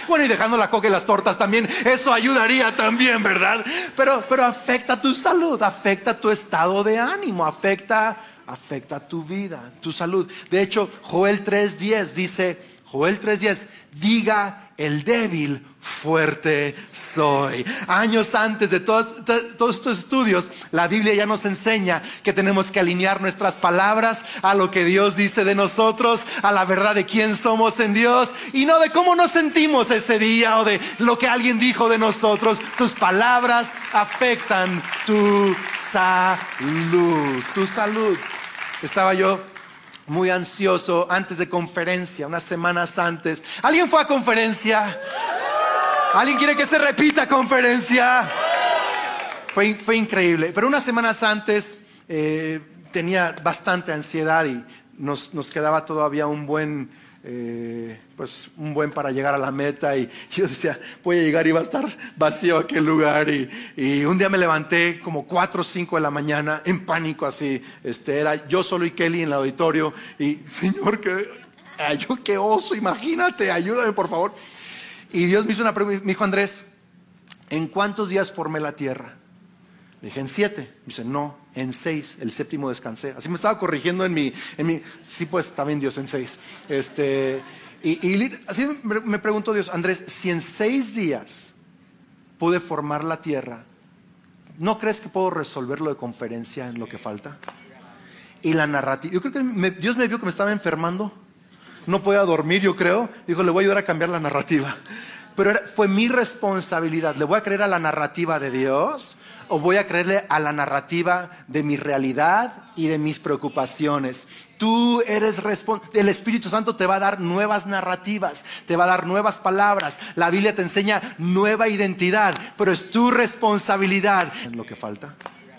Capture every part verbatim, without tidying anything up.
Bueno, y dejando la coca y las tortas también, eso ayudaría también, ¿verdad? Pero, pero afecta tu salud, afecta tu estado de ánimo, afecta, afecta tu vida, tu salud. De hecho, Joel tres diez dice, Joel tres diez, diga el débil, fuerte soy. Años antes de todos, todos estos estudios, la Biblia ya nos enseña que tenemos que alinear nuestras palabras a lo que Dios dice de nosotros, a la verdad de quién somos en Dios, y no de cómo nos sentimos ese día o de lo que alguien dijo de nosotros. Tus palabras afectan tu salud, tu salud. Estaba yo muy ansioso antes de conferencia, unas semanas antes. ¿Alguien fue a conferencia? ¿Alguien quiere que se repita conferencia? Fue, fue increíble. Pero unas semanas antes eh, tenía bastante ansiedad y nos, nos quedaba todavía un buen, eh, pues un buen para llegar a la meta. Y yo decía, voy a llegar y va a estar vacío aquel lugar. Y, y un día me levanté como cuatro o cinco de la mañana en pánico así. Este, era yo solo y Kelly en el auditorio. Y Señor, que, ay, yo qué oso, imagínate, ayúdame por favor. Y Dios me hizo una pregunta, me dijo, Andrés, ¿en cuántos días formé la tierra? Le dije, en siete. Me dice, no, en seis, el séptimo descansé. Así me estaba corrigiendo en mi, en mi sí, pues también Dios en seis. Este, y, y así me, me preguntó Dios, Andrés, si en seis días pude formar la tierra, ¿no crees que puedo resolverlo de conferencia en lo que falta? Y la narrativa, yo creo que me, Dios me vio que me estaba enfermando. No podía dormir, yo creo. Dijo, le voy a ayudar a cambiar la narrativa. Pero era, fue mi responsabilidad. ¿Le voy a creer a la narrativa de Dios o voy a creerle a la narrativa de mi realidad y de mis preocupaciones? Tú eres responsable. El Espíritu Santo te va a dar nuevas narrativas, te va a dar nuevas palabras. La Biblia te enseña nueva identidad, pero es tu responsabilidad en lo que falta.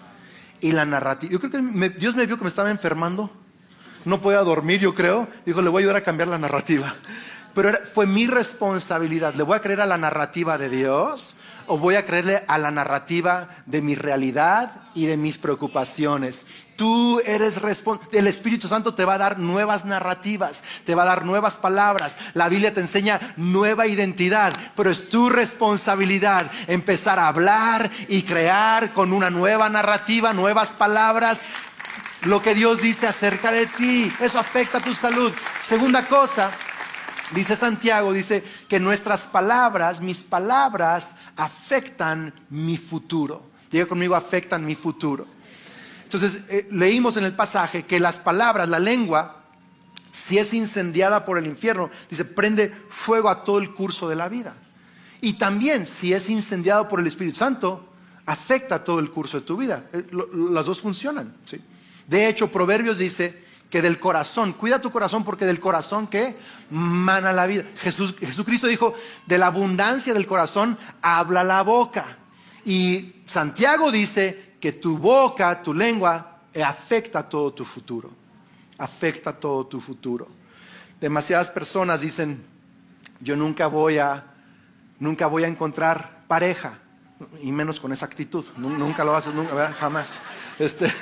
Y la narrativa, yo creo que me, Dios me vio que me estaba enfermando. No podía dormir, yo creo. Dijo, le voy a ayudar a cambiar la narrativa. Pero era, fue mi responsabilidad. ¿Le voy a creer a la narrativa de Dios o voy a creerle a la narrativa de mi realidad y de mis preocupaciones? Tú eres responsable. El Espíritu Santo te va a dar nuevas narrativas, te va a dar nuevas palabras. La Biblia te enseña nueva identidad, pero es tu responsabilidad empezar a hablar y crear con una nueva narrativa, nuevas palabras, lo que Dios dice acerca de ti. Eso afecta a tu salud. Segunda cosa, dice Santiago, dice que nuestras palabras, mis palabras afectan mi futuro. Diga conmigo, afectan mi futuro. Entonces eh, leímos en el pasaje que las palabras, la lengua, si es incendiada por el infierno, dice, prende fuego a todo el curso de la vida. Y también si es incendiado por el Espíritu Santo, afecta todo el curso de tu vida. Eh, lo, las dos funcionan, ¿sí? De hecho, Proverbios dice que del corazón, cuida tu corazón porque del corazón que mana la vida. Jesús, Jesucristo dijo, de la abundancia del corazón habla la boca. Y Santiago dice que tu boca, tu lengua, afecta todo tu futuro. Afecta todo tu futuro. Demasiadas personas dicen, yo nunca voy a, nunca voy a encontrar pareja. Y menos con esa actitud. Nunca lo haces, nunca, jamás. Este...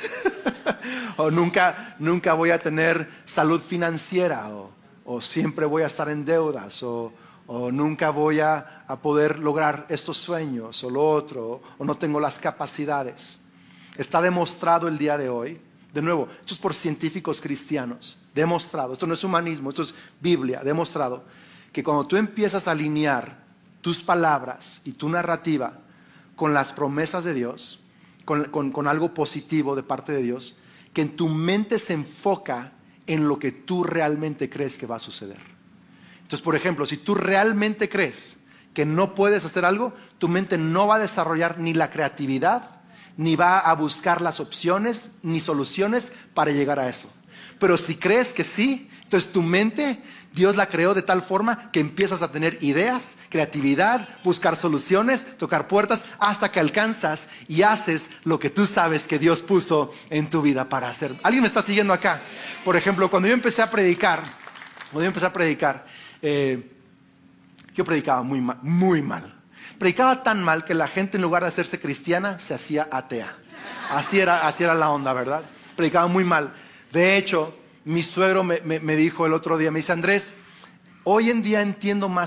o nunca, nunca voy a tener salud financiera, o, o siempre voy a estar en deudas, o, o nunca voy a, a poder lograr estos sueños, o lo otro, o, o no tengo las capacidades. Está demostrado el día de hoy, de nuevo, esto es por científicos cristianos, demostrado, esto no es humanismo, esto es Biblia, demostrado, que cuando tú empiezas a alinear tus palabras y tu narrativa con las promesas de Dios, con, con, con algo positivo de parte de Dios, que en tu mente se enfoca en lo que tú realmente crees que va a suceder. Entonces, por ejemplo, si tú realmente crees que no puedes hacer algo, tu mente no va a desarrollar ni la creatividad, ni va a buscar las opciones, ni soluciones para llegar a eso. Pero si crees que sí, entonces tu mente, Dios la creó de tal forma que empiezas a tener ideas, creatividad, buscar soluciones, tocar puertas, hasta que alcanzas y haces lo que tú sabes que Dios puso en tu vida para hacer. ¿Alguien me está siguiendo acá? Por ejemplo, cuando yo empecé a predicar, cuando yo empecé a predicar, eh, yo predicaba muy mal, muy mal. Predicaba tan mal que la gente, en lugar de hacerse cristiana, se hacía atea. Así era, así era la onda, ¿verdad? Predicaba muy mal. De hecho, mi suegro me, me, me dijo el otro día, me dice, Andrés, hoy en día entiendo más